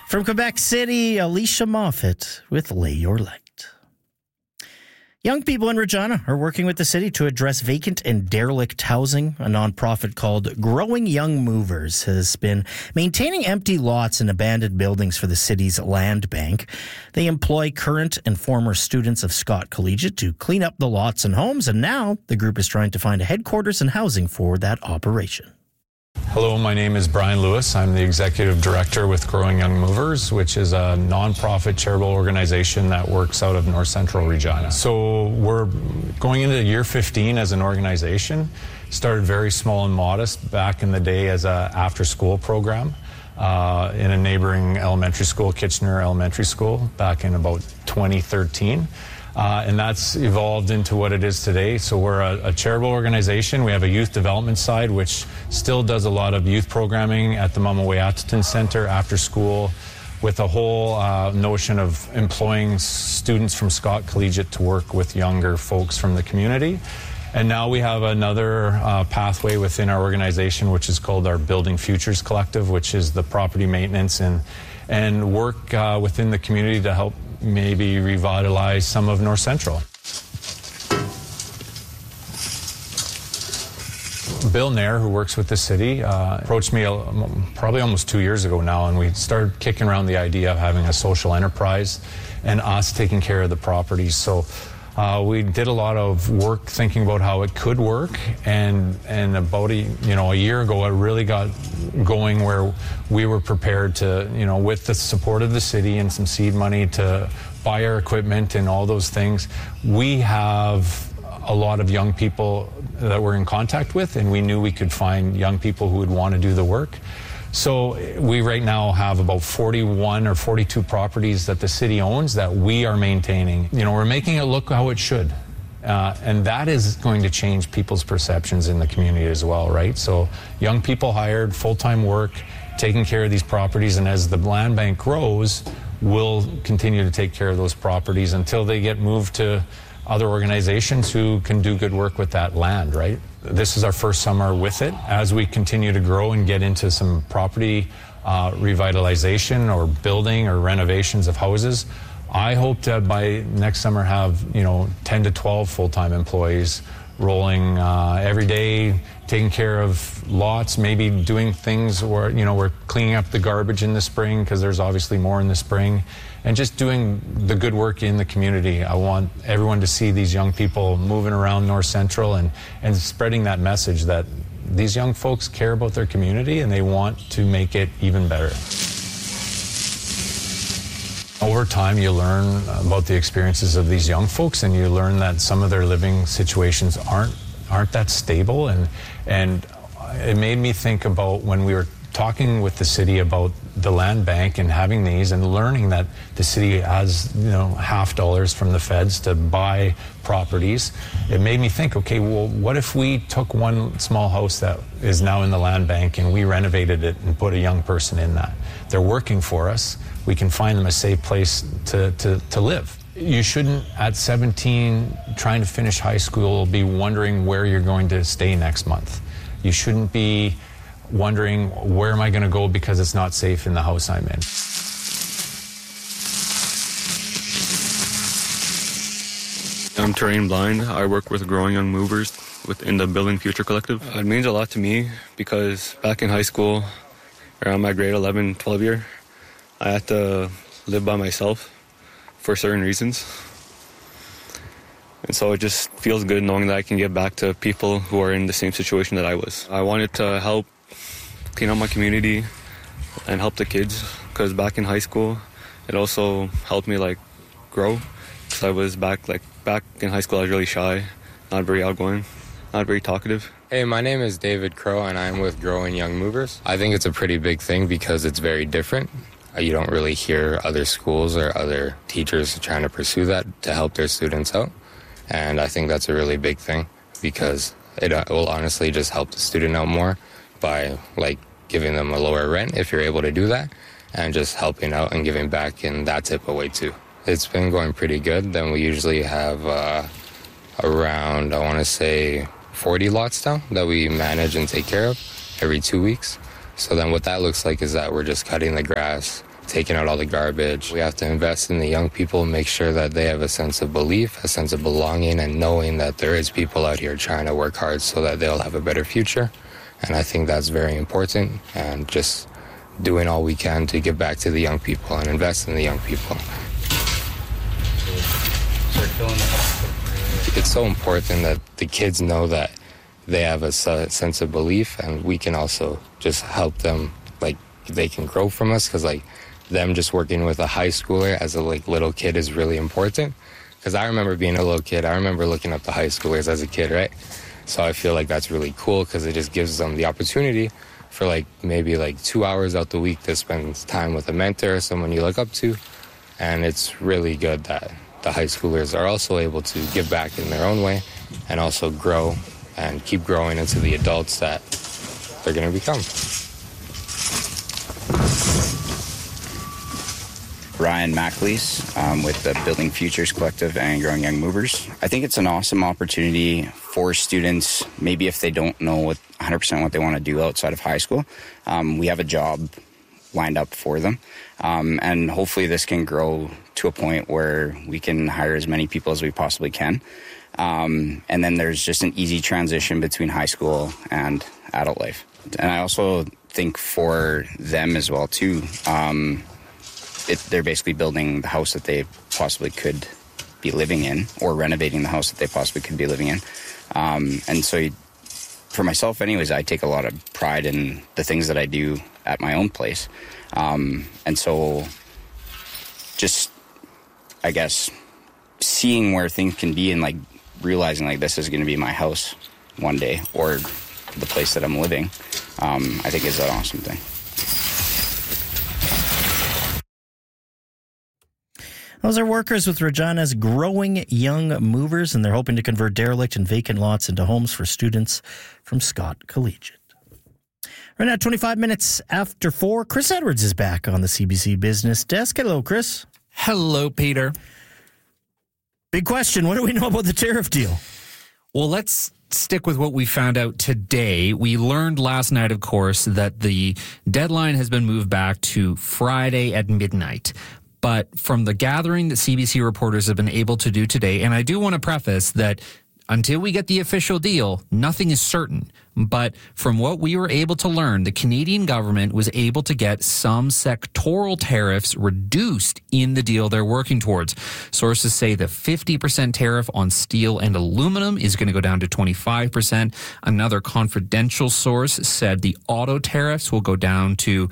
From Quebec City, Alicia Moffat with Lay Your Light. Young people in Regina are working with the city to address vacant and derelict housing. A nonprofit called Growing Young Movers has been maintaining empty lots and abandoned buildings for the city's land bank. They employ current and former students of Scott Collegiate to clean up the lots and homes, and now the group is trying to find a headquarters and housing for that operation. Hello, my name is Brian Lewis. I'm the Executive Director with Growing Young Movers, which is a nonprofit charitable organization that works out of North Central Regina. So we're going into year 15 as an organization. Started very small and modest back in the day as an after-school program in a neighboring elementary school, Kitchener Elementary School, back in about 2013. And that's evolved into what it is today. So we're a charitable organization. We have a youth development side, which still does a lot of youth programming at the Mama Weyatton Center after school, with a whole notion of employing students from Scott Collegiate to work with younger folks from the community. And now we have another pathway within our organization, which is called our Building Futures Collective, which is the property maintenance and work within the community to help maybe revitalize some of North Central. Bill Nair, who works with the city, approached me probably almost 2 years ago now, and we started kicking around the idea of having a social enterprise and us taking care of the properties. So we did a lot of work thinking about how it could work, and about a year ago it really got going where we were prepared to, with the support of the city and some seed money to buy our equipment and all those things. We have a lot of young people that we're in contact with, and we knew we could find young people who would want to do the work. So we right now have about 41 or 42 properties that the city owns that we are maintaining. We're making it look how it should. And that is going to change people's perceptions in the community as well, right? So young people hired, full-time work, taking care of these properties, and as the land bank grows, we'll continue to take care of those properties until they get moved to other organizations who can do good work with that land, right? This is our first summer with it. As we continue to grow and get into some property revitalization or building or renovations of houses, I hope to by next summer have 10 to 12 full-time employees rolling every day, taking care of lots, maybe doing things where we're cleaning up the garbage in the spring because there's obviously more in the spring, and just doing the good work in the community. I want everyone to see these young people moving around North Central and spreading that message that these young folks care about their community and they want to make it even better. Over time, you learn about the experiences of these young folks, and you learn that some of their living situations aren't that stable. And it made me think about when we were talking with the city about the land bank and having these, and learning that the city has half dollars from the feds to buy properties. It made me think, okay, well, what if we took one small house that is now in the land bank and we renovated it and put a young person in that? They're working for us. We can find them a safe place to live. You shouldn't, at 17, trying to finish high school, be wondering where you're going to stay next month. You shouldn't be wondering, where am I going to go because it's not safe in the house I'm in. I'm terrain blind. I work with Growing Young Movers within the Building Future Collective. It means a lot to me because back in high school, around my grade 11, 12 year, I had to live by myself for certain reasons. And so it just feels good knowing that I can give back to people who are in the same situation that I was. I wanted to help clean up my community and help the kids, because back in high school, it also helped me grow. Because I was back in high school, I was really shy, not very outgoing, not very talkative. Hey, my name is David Crow, and I'm with Growing Young Movers. I think it's a pretty big thing because it's very different. You don't really hear other schools or other teachers trying to pursue that to help their students out. And I think that's a really big thing because it will honestly just help the student out more by giving them a lower rent if you're able to do that, and just helping out and giving back in that type of way too. It's been going pretty good. Then we usually have around, I want to say, 40 lots now that we manage and take care of every 2 weeks. So then what that looks like is that we're just cutting the grass, taking out all the garbage. We have to invest in the young people, make sure that they have a sense of belief, a sense of belonging, and knowing that there is people out here trying to work hard so that they'll have a better future. And I think that's very important, and just doing all we can to give back to the young people and invest in the young people. It's so important that the kids know that they have a sense of belief, and we can also just help them, like, they can grow from us, because, like, them just working with a high schooler as a, like, little kid is really important. Because I remember being a little kid, I remember looking up to high schoolers as a kid, right? So I feel like that's really cool, because it just gives them the opportunity for, like, maybe, like, 2 hours out the week to spend time with a mentor, someone you look up to. And it's really good that the high schoolers are also able to give back in their own way and also grow and keep growing into the adults that they're going to become. Ryan McAleese with the Building Futures Collective and Growing Young Movers. I think it's an awesome opportunity for students, maybe if they don't know 100% what they want to do outside of high school. We have a job lined up for them. And hopefully this can grow to a point where we can hire as many people as we possibly can. And then there's just an easy transition between high school and adult life. And I also think for them as well, too, they're basically building the house that they possibly could be living in, or renovating the house that they possibly could be living in. And so for myself anyways, I take a lot of pride in the things that I do at my own place. And so just, I guess, seeing where things can be and, like, realizing, like, this is going to be my house one day, or the place that I'm living, I think is an awesome thing. Those are workers with Regina's Growing Young Movers, and they're hoping to convert derelict and vacant lots into homes for students from Scott Collegiate. Right now, 25 minutes after 4, Chris Edwards is back on the CBC Business Desk. Hello, Chris. Hello, Peter. Big question. What do we know about the tariff deal? Well, let's stick with what we found out today. We learned last night, of course, that the deadline has been moved back to Friday at midnight. But from the gathering that CBC reporters have been able to do today, and I do want to preface that until we get the official deal, nothing is certain. But from what we were able to learn, the Canadian government was able to get some sectoral tariffs reduced in the deal they're working towards. Sources say the 50% tariff on steel and aluminum is going to go down to 25%. Another confidential source said the auto tariffs will go down to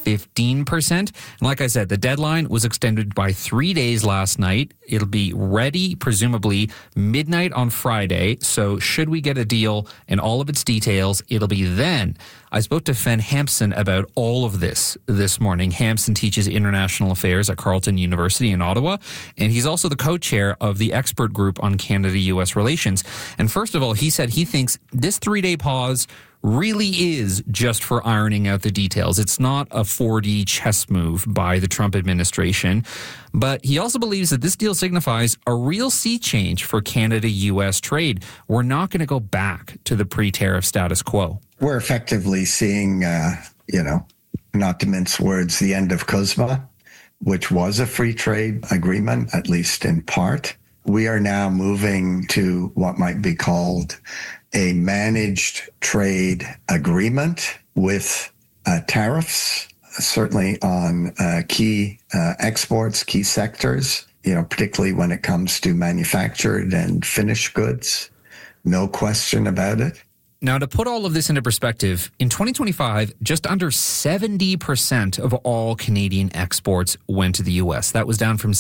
15%. And like I said, the deadline was extended by 3 days last night. It'll be ready, presumably, midnight on Friday. So should we get a deal and all of its details, it'll be then. I spoke to Fen Hampson about all of this morning. Hampson teaches international affairs at Carleton University in Ottawa, and he's also the co-chair of the expert group on Canada-U.S. relations. And first of all, he said he thinks this 3-day pause really is just for ironing out the details. It's not a 4D chess move by the Trump administration. But he also believes that this deal signifies a real sea change for Canada-U.S. trade. We're not going to go back to the pre-tariff status quo. We're effectively seeing, not to mince words, the end of CUSMA, which was a free trade agreement, at least in part. We are now moving to what might be called a managed trade agreement with tariffs, certainly on key exports, key sectors, particularly when it comes to manufactured and finished goods. No question about it. Now, to put all of this into perspective, in 2025, just under 70% of all Canadian exports went to the U.S. That was down from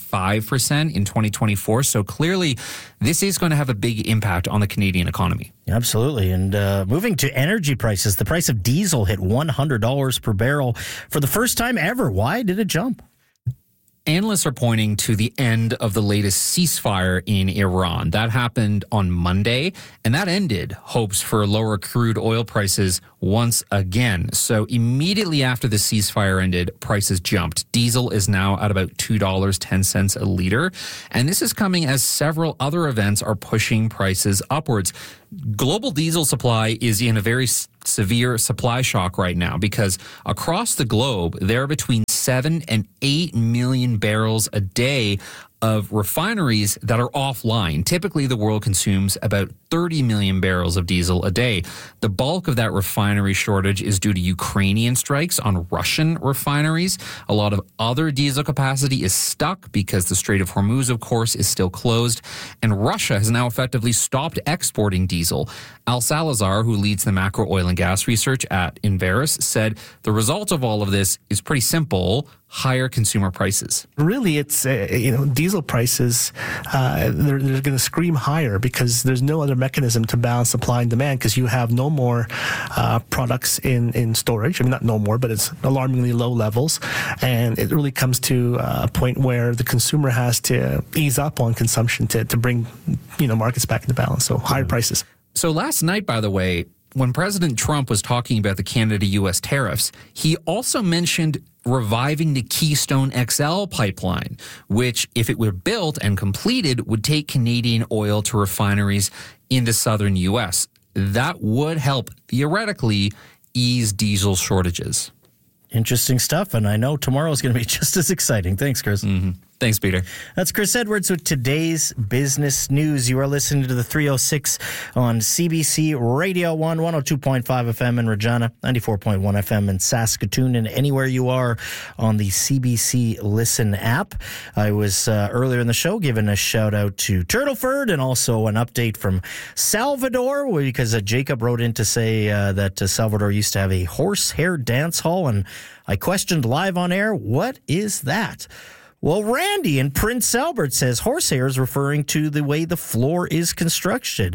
75% in 2024. So clearly, this is going to have a big impact on the Canadian economy. Absolutely. And moving to energy prices, the price of diesel hit $100 per barrel for the first time ever. Why did it jump? Analysts are pointing to the end of the latest ceasefire in Iran. That happened on Monday, and that ended hopes for lower crude oil prices once again. So immediately after the ceasefire ended, prices jumped. Diesel is now at about $2.10 a liter, and this is coming as several other events are pushing prices upwards. Global diesel supply is in a very severe supply shock right now because across the globe, there are between 7 and 8 million barrels a day of refineries that are offline. Typically, the world consumes about 30 million barrels of diesel a day. The bulk of that refinery shortage is due to Ukrainian strikes on Russian refineries. A lot of other diesel capacity is stuck because the Strait of Hormuz, of course, is still closed. And Russia has now effectively stopped exporting diesel. Al Salazar, who leads the macro oil and gas research at Inveris, said the result of all of this is pretty simple: higher consumer prices. Really, it's, diesel prices, they're going to scream higher because there's no other mechanism to balance supply and demand because you have no more products in storage. I mean, not no more, but it's alarmingly low levels. And it really comes to a point where the consumer has to ease up on consumption to bring, markets back into balance. So higher prices. So last night, by the way, when President Trump was talking about the Canada-U.S. tariffs, he also mentioned reviving the Keystone XL pipeline, which, if it were built and completed, would take Canadian oil to refineries in the southern U.S. That would help, theoretically, ease diesel shortages. Interesting stuff, and I know tomorrow is going to be just as exciting. Thanks, Chris. Mm-hmm. Thanks, Peter. That's Chris Edwards with today's business news. You are listening to the 306 on CBC Radio 1, 102.5 FM in Regina, 94.1 FM in Saskatoon, and anywhere you are on the CBC Listen app. I was earlier in the show giving a shout out to Turtleford and also an update from Salvador, because Jacob wrote in to say that Salvador used to have a horsehair dance hall, and I questioned live on air, what is that? Well, Randy in Prince Albert says horsehair is referring to the way the floor is constructed,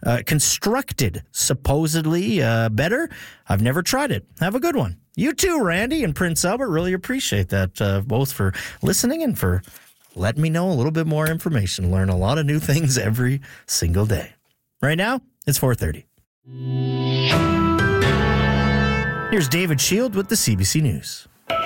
supposedly better. I've never tried it. Have a good one. You too, Randy in Prince Albert. Really appreciate that, both for listening and for letting me know a little bit more information. Learn a lot of new things every single day. Right now, it's 4:30. Here's David Shield with the CBC News.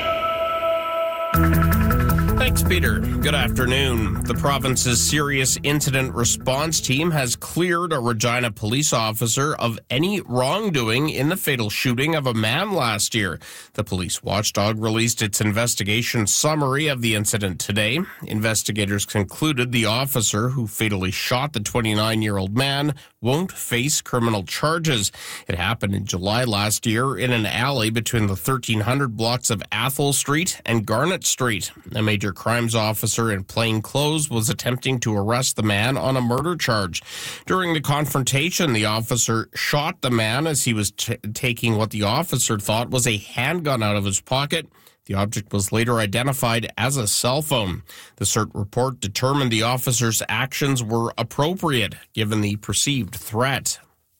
Thanks, Peter. Good afternoon. The province's Serious Incident Response Team has cleared a Regina police officer of any wrongdoing in the fatal shooting of a man last year. The police watchdog released its investigation summary of the incident today. Investigators concluded the officer who fatally shot the 29-year-old man won't face criminal charges. It happened in July last year in an alley between the 1300 blocks of Athol Street and Garnet Street. A major crimes officer in plain clothes was attempting to arrest the man on a murder charge. During the confrontation, the officer shot the man as he was taking what the officer thought was a handgun out of his pocket. The object was later identified as a cell phone. The CERT report determined the officer's actions were appropriate given the perceived threat.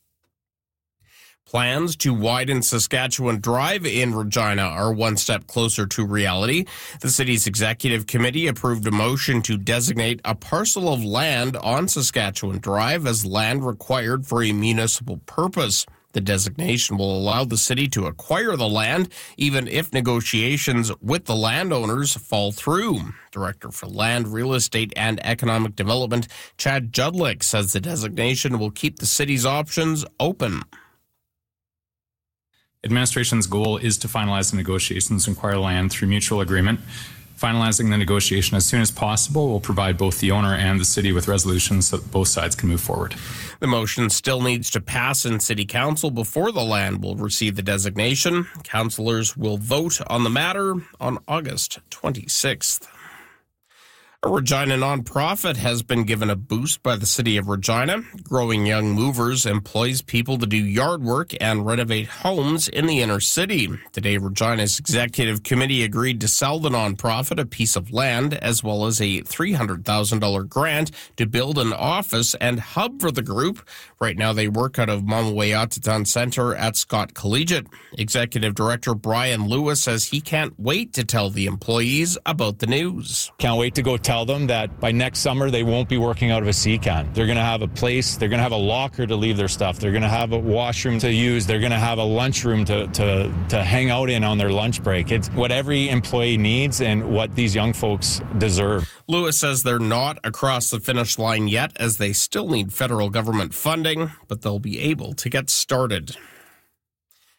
Plans to widen Saskatchewan Drive in Regina are one step closer to reality. The city's executive committee approved a motion to designate a parcel of land on Saskatchewan Drive as land required for a municipal purpose. The designation will allow the city to acquire the land, even if negotiations with the landowners fall through. Director for Land, Real Estate, and Economic Development, Chad Judlick, says the designation will keep the city's options open. Administration's goal is to finalize the negotiations to acquire land through mutual agreement. Finalizing the negotiation as soon as possible will provide both the owner and the city with resolutions so that both sides can move forward. The motion still needs to pass in City Council before the land will receive the designation. Councillors will vote on the matter on August 26th. A Regina nonprofit has been given a boost by the city of Regina. Growing Young Movers employs people to do yard work and renovate homes in the inner city. Today, Regina's executive committee agreed to sell the nonprofit a piece of land as well as a $300,000 grant to build an office and hub for the group. Right now, they work out of Mamaweatatan Center at Scott Collegiate. Executive Director Brian Lewis says he can't wait to tell the employees about the news. Can't wait to go tell them that by next summer they won't be working out of a sea can. They're going to have a place, they're going to have a locker to leave their stuff, they're going to have a washroom to use, they're going to have a lunchroom to hang out in on their lunch break. It's what every employee needs and what these young folks deserve. Lewis says they're not across the finish line yet as they still need federal government funding, but they'll be able to get started.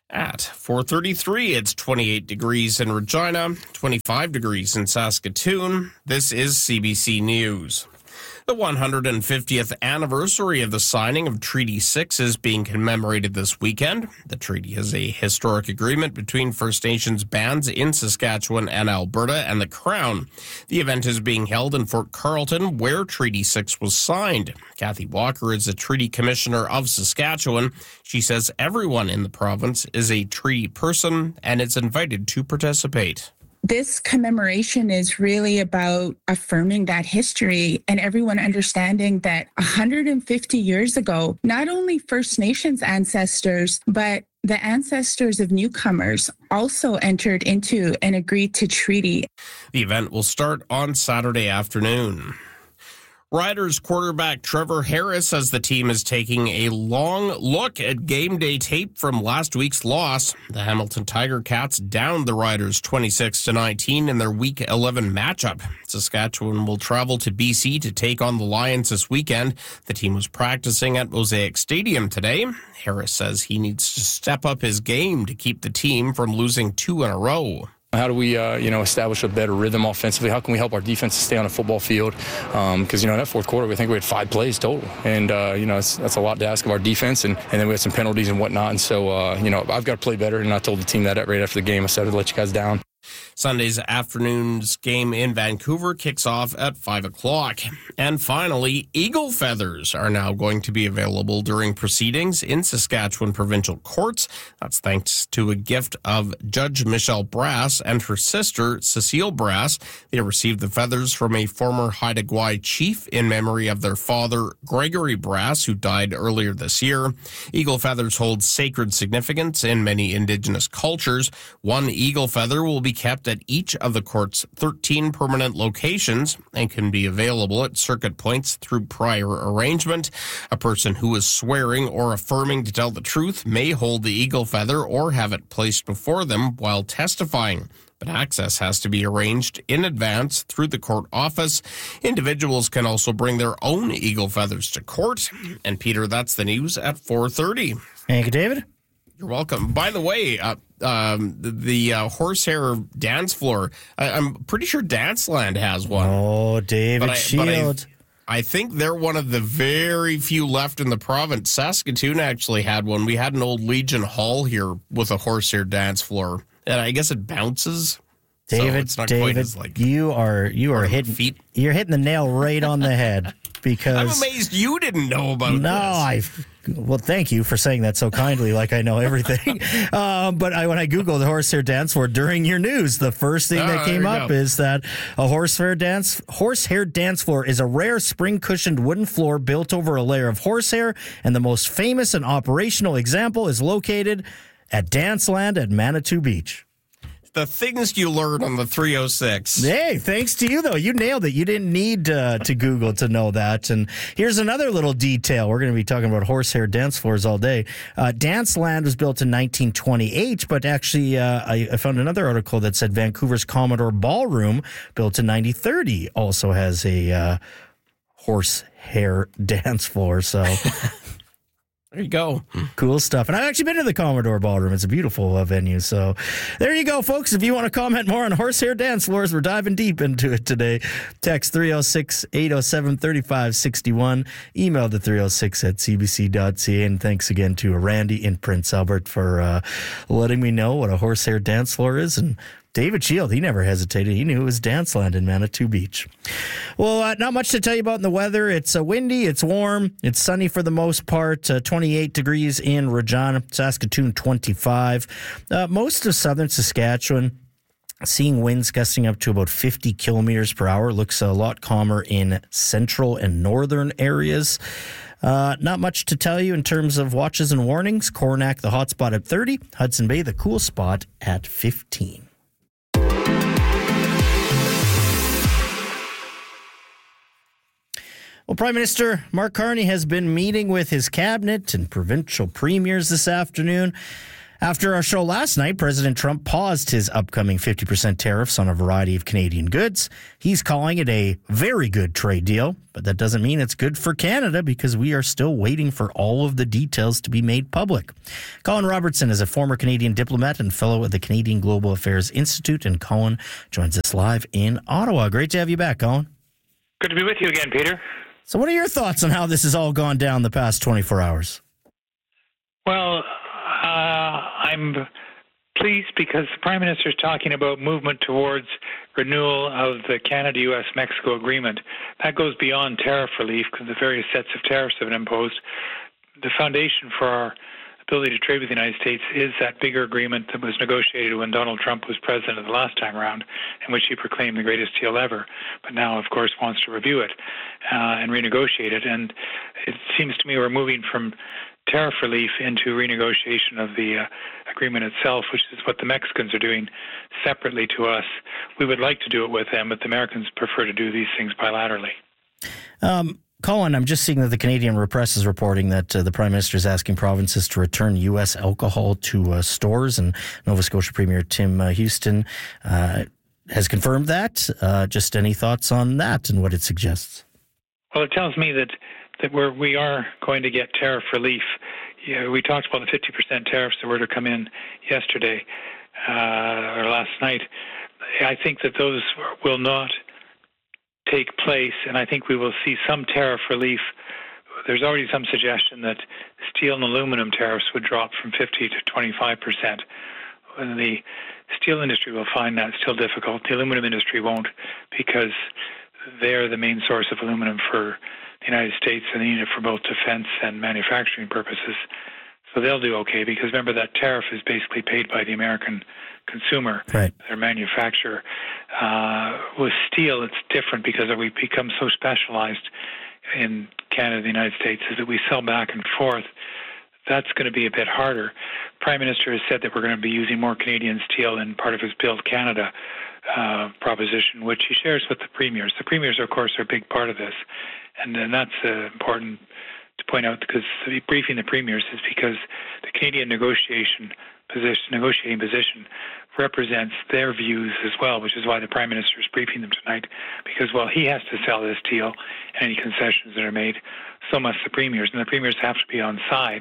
At 4:33, it's 28 degrees in Regina, 25 degrees in Saskatoon. This is CBC News. The 150th anniversary of the signing of Treaty 6 is being commemorated this weekend. The treaty is a historic agreement between First Nations bands in Saskatchewan and Alberta and the Crown. The event is being held in Fort Carlton, where Treaty 6 was signed. Kathy Walker is the Treaty Commissioner of Saskatchewan. She says everyone in the province is a treaty person and is invited to participate. This commemoration is really about affirming that history and everyone understanding that 150 years ago, not only First Nations ancestors, but the ancestors of newcomers also entered into and agreed to treaty. The event will start on Saturday afternoon. Riders quarterback Trevor Harris says the team is taking a long look at game day tape from last week's loss. The Hamilton Tiger Cats downed the Riders 26-19 in their Week 11 matchup. Saskatchewan will travel to BC to take on the Lions this weekend. The team was practicing at Mosaic Stadium today. Harris says he needs to step up his game to keep the team from losing 2 in a row. How do we, establish a better rhythm offensively? How can we help our defense stay on a football field? Because, in that fourth quarter, we think we had 5 plays total. And, that's a lot to ask of our defense. And then we had some penalties and whatnot. And so, I've got to play better. And I told the team that right after the game. I said, I'd let you guys down. Sunday's afternoon's game in Vancouver kicks off at 5 o'clock. And finally, eagle feathers are now going to be available during proceedings in Saskatchewan provincial courts. That's thanks to a gift of Judge Michelle Brass and her sister, Cecile Brass. They received the feathers from a former Haida Gwaii chief in memory of their father, Gregory Brass, who died earlier this year. Eagle feathers hold sacred significance in many Indigenous cultures. One eagle feather will be kept at each of the court's 13 permanent locations and can be available at circuit points through prior arrangement. A person who is swearing or affirming to tell the truth may hold the eagle feather or have it placed before them while testifying. But access has to be arranged in advance through the court office. Individuals can also bring their own eagle feathers to court. And Peter, that's the news at 4:30. Thank you, David. You're welcome. By the way, the horsehair dance floor, I'm pretty sure Danceland has one. Oh, David Shield. I think they're one of the very few left in the province. Saskatoon actually had one. We had an old Legion Hall here with a horsehair dance floor. And I guess it bounces. David, so it's not David, quite as like you are hitting feet. You're hitting the nail right on the head because I'm amazed you didn't know about this. Well, thank you for saying that so kindly, like I know everything. But when I Googled the horsehair dance floor during your news, the first thing that came up is that a horsehair dance floor is a rare spring-cushioned wooden floor built over a layer of horsehair, and the most famous and operational example is located at Danceland at Manitou Beach. The things you learn on the 306. Hey, thanks to you, though. You nailed it. You didn't need to Google to know that. And here's another little detail. We're going to be talking about horsehair dance floors all day. Danceland was built in 1928, but actually I found another article that said Vancouver's Commodore Ballroom, built in 1930, also has a horsehair dance floor. So... There you go. Cool stuff. And I've actually been to the Commodore Ballroom. It's a beautiful venue. So there you go, folks. If you want to comment more on horsehair dance floors, we're diving deep into it today. Text 306-807-3561. Email to 306@cbc.ca. And thanks again to Randy in Prince Albert for letting me know what a horsehair dance floor is. And David Shield, he never hesitated. He knew it was Danceland in Manitou Beach. Well, not much to tell you about in the weather. It's windy, it's warm, it's sunny for the most part. 28 degrees in Regina, Saskatoon 25. Most of southern Saskatchewan, seeing winds gusting up to about 50 kilometers per hour. Looks a lot calmer in central and northern areas. Not much to tell you in terms of watches and warnings. Coronach, the hot spot at 30. Hudson Bay, the cool spot at 15. Well, Prime Minister Mark Carney has been meeting with his cabinet and provincial premiers this afternoon. After our show last night, President Trump paused his upcoming 50% tariffs on a variety of Canadian goods. He's calling it a very good trade deal, but that doesn't mean it's good for Canada because we are still waiting for all of the details to be made public. Colin Robertson is a former Canadian diplomat and fellow at the Canadian Global Affairs Institute, and Colin joins us live in Ottawa. Great to have you back, Colin. Good to be with you again, Peter. So what are your thoughts on how this has all gone down the past 24 hours? Well, I'm pleased because the Prime Minister is talking about movement towards renewal of the Canada-US-Mexico agreement. That goes beyond tariff relief because the various sets of tariffs have been imposed. The foundation for our ability to trade with the United States is that bigger agreement that was negotiated when Donald Trump was president the last time around, in which he proclaimed the greatest deal ever, but now, of course, wants to review it and renegotiate it. And it seems to me we're moving from tariff relief into renegotiation of the agreement itself, which is what the Mexicans are doing separately to us. We would like to do it with them, but the Americans prefer to do these things bilaterally. Colin, I'm just seeing that the Canadian Press is reporting that the Prime Minister is asking provinces to return U.S. alcohol to stores, and Nova Scotia Premier Tim Houston has confirmed that. Just any thoughts on that and what it suggests? Well, it tells me that we are going to get tariff relief. We talked about the 50% tariffs that were to come in yesterday or last night. I think that those will not take place, and I think we will see some tariff relief. There's already some suggestion that steel and aluminum tariffs would drop from 50 to 25%. And the steel industry will find that still difficult. The aluminum industry won't, because they're the main source of aluminum for the United States, and they need it for both defense and manufacturing purposes. So they'll do okay, because remember that tariff is basically paid by the American consumer, right, their manufacturer. With steel, it's different because we become so specialized in Canada and the United States is that we sell back and forth. That's going to be a bit harder. Prime Minister has said that we're going to be using more Canadian steel in part of his Build Canada proposition, which he shares with the premiers. The premiers, of course, are a big part of this. And that's important to point out, because briefing the premiers is because the Canadian negotiating position represents their views as well, which is why the Prime Minister is briefing them tonight, because while he has to sell this deal and any concessions that are made, so must the premiers, and the premiers have to be on side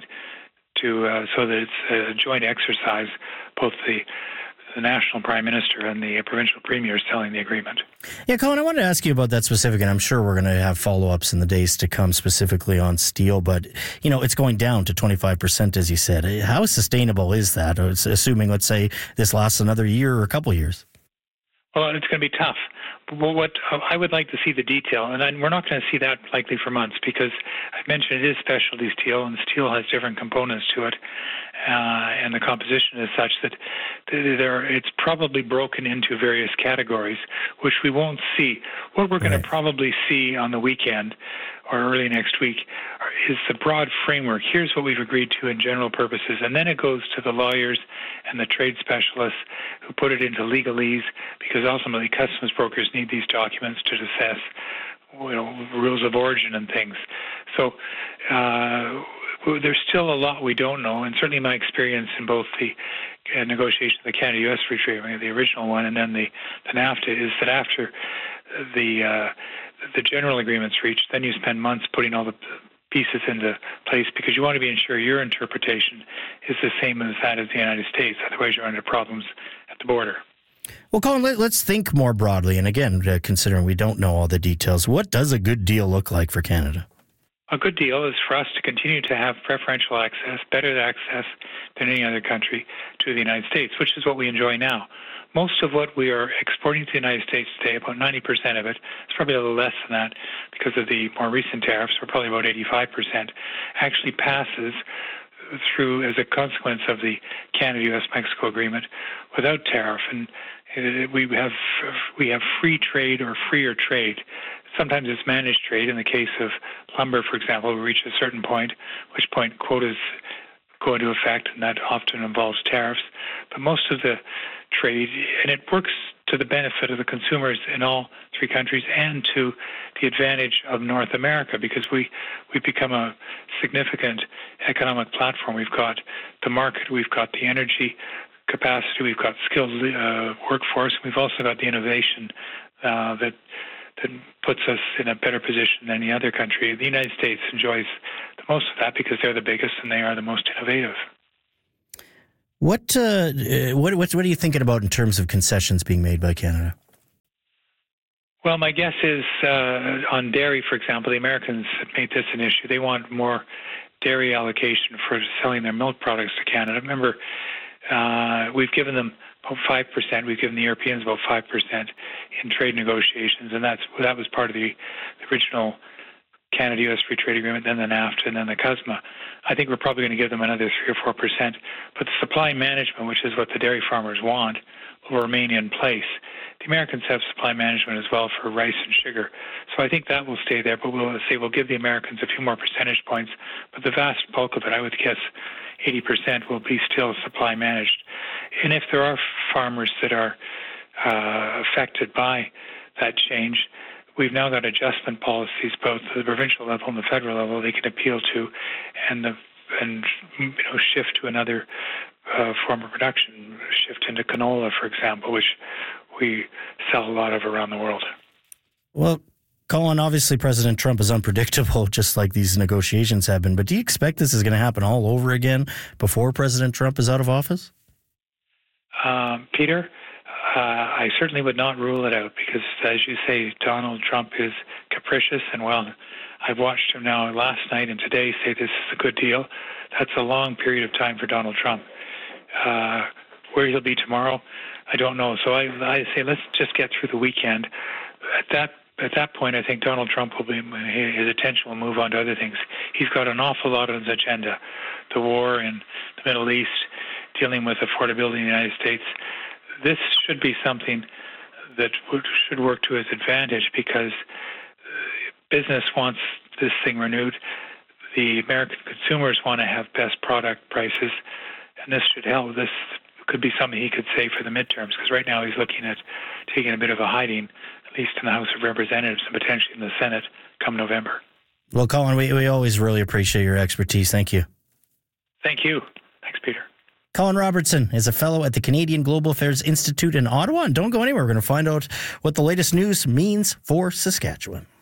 to so that it's a joint exercise, both the national prime minister and the provincial premiers selling the agreement. Yeah, Colin, I wanted to ask you about that specific, and I'm sure we're going to have follow-ups in the days to come specifically on steel, but, it's going down to 25%, as you said. How sustainable is that, assuming, let's say, this lasts another year or a couple of years? Well, it's going to be tough. What I would like to see the detail, and we're not going to see that likely for months, because I mentioned it is specialty steel, and steel has different components to it, and the composition is such that it's probably broken into various categories, which we won't see. What we're going to probably see on the weekend or early next week is the broad framework. Here's what we've agreed to in general purposes, and then it goes to the lawyers and the trade specialists who put it into legalese, because ultimately customs brokers need these documents to assess rules of origin and things. So there's still a lot we don't know, and certainly my experience in both the negotiation of the Canada-US Free Trade Agreement, the original one, and then the NAFTA, is that after the general agreement's reached, then you spend months putting all the pieces into place, because you want to be sure your interpretation is the same as that of the United States. Otherwise, you're under problems at the border. Well, Colin, let's think more broadly. And again, considering we don't know all the details, what does a good deal look like for Canada? A good deal is for us to continue to have preferential access, better access than any other country to the United States, which is what we enjoy now. Most of what we are exporting to the United States today, about 90% of it, it's probably a little less than that because of the more recent tariffs, we're probably about 85%, actually passes through as a consequence of the Canada-US-Mexico agreement without tariff. And we have free trade or freer trade. Sometimes it's managed trade. In the case of lumber, for example, we reach a certain point, which point quotas go into effect, and that often involves tariffs. But most of the trade, and it works to to the benefit of the consumers in all three countries and to the advantage of North America, because we've become a significant economic platform. We've got the market, we've got the energy capacity, we've got skilled workforce, we've also got the innovation that puts us in a better position than any other country. The United States enjoys the most of that because they're the biggest and they are the most innovative. What are you thinking about in terms of concessions being made by Canada? Well, my guess is on dairy, for example, the Americans have made this an issue. They want more dairy allocation for selling their milk products to Canada. Remember, we've given them about 5%. We've given the Europeans about 5% in trade negotiations, and that was part of the original Canada-U.S. Free Trade Agreement, then the NAFTA, and then the CUSMA. I think we're probably going to give them another 3 or 4%. But the supply management, which is what the dairy farmers want, will remain in place. The Americans have supply management as well for rice and sugar. So I think that will stay there, but we'll give the Americans a few more percentage points. But the vast bulk of it, I would guess 80%, will be still supply managed. And if there are farmers that are affected by that change, we've now got adjustment policies, both at the provincial level and the federal level, they can appeal to and shift to another form of production, shift into canola, for example, which we sell a lot of around the world. Well, Colin, obviously President Trump is unpredictable, just like these negotiations have been. But do you expect this is going to happen all over again before President Trump is out of office? Peter, I certainly would not rule it out because, as you say, Donald Trump is capricious. And, well, I've watched him now last night and today say this is a good deal. That's a long period of time for Donald Trump. Where he'll be tomorrow, I don't know. So I say let's just get through the weekend. At that point, I think Donald Trump his attention will move on to other things. He's got an awful lot on his agenda. The war in the Middle East, dealing with affordability in the United States. This should be something that should work to his advantage because business wants this thing renewed. The American consumers want to have best product prices, and this should help. This could be something he could say for the midterms, because right now he's looking at taking a bit of a hiding, at least in the House of Representatives and potentially in the Senate come November. Well, Colin, we always really appreciate your expertise. Thank you. Thank you. Thanks, Peter. Colin Robertson is a fellow at the Canadian Global Affairs Institute in Ottawa. And don't go anywhere. We're going to find out what the latest news means for Saskatchewan.